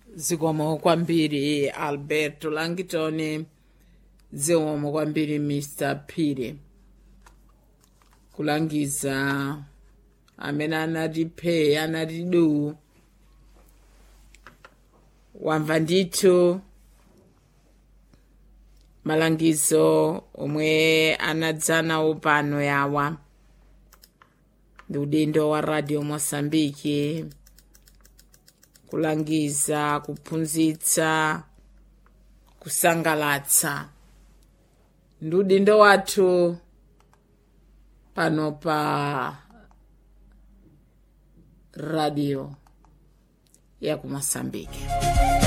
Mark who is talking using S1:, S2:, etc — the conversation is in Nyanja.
S1: zikomo kwambiri Alberto Langitoni, zikomo kwambiri Mr. Phiri kulangiza amene anatiphe anatidu wamva ndithu malangizo omwe anadzanawo pano yawa ndi udindo wa Radio Mosambiki kulangiza, kuphunzitsa, kusangalatsa ndi udindo wathu pano pa radio ya ku Mosambiki.